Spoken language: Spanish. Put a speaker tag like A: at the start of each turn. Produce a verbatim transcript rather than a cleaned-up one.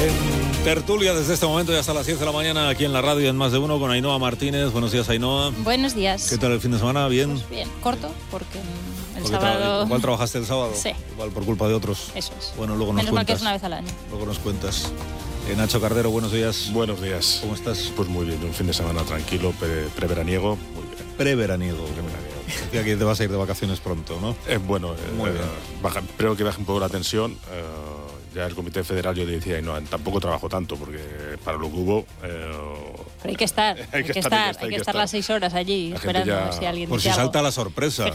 A: En tertulia desde este momento y hasta las diez de la mañana aquí en la radio en Más de Uno con Ainhoa Martínez. Buenos días, Ainhoa.
B: Buenos días.
A: ¿Qué tal el fin de semana? ¿Bien?
B: Pues bien, corto, porque el
A: porque
B: sábado...
A: Tra- ¿Igual trabajaste el sábado?
B: Sí.
A: Igual por culpa de otros.
B: Eso es.
A: Bueno, luego nos
B: Menos mal que
A: cuentas.
B: es una vez al año.
A: Luego nos cuentas. Eh, Nacho Cardero, buenos días.
C: Buenos días.
A: ¿Cómo estás?
C: Pues muy bien, un fin de semana tranquilo, pre- preveraniego. Muy bien.
A: Preveraniego.
C: Preveraniego.
A: Decía que te vas a ir de vacaciones pronto, ¿no?
C: Eh, bueno, eh,
A: Muy bien.
C: baja, creo que baje un poco la tensión. Eh, ya el Comité Federal yo le decía, y no, tampoco trabajo tanto, porque para lo que hubo... Eh,
B: Pero hay que estar, hay, que estar, hay que estar, hay que estar las seis horas allí
C: La gente
B: esperando
C: ya-
B: a ver si alguien
A: Por
B: dice
A: si
B: algo.
A: salta la sorpresa.